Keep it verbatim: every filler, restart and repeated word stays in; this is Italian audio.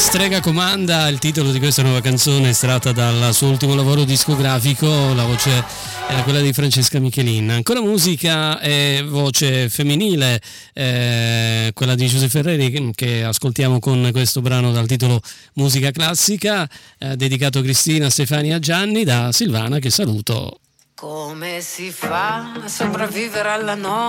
Strega comanda, il titolo di questa nuova canzone estratta dal suo ultimo lavoro discografico, la voce era quella di Francesca Michelin. Ancora musica e voce femminile, eh, quella di Giuseppe Ferreri, che ascoltiamo con questo brano dal titolo Musica Classica, eh, dedicato a Cristina, Stefania, Gianni, da Silvana, che saluto. Come si fa a sopravvivere alla notte?